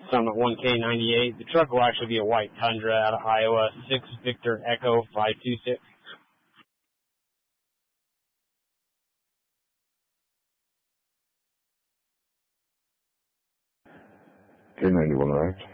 Summit 1K98. The truck will actually be a white Tundra out of Iowa, 6 Victor Echo 526. K91 right.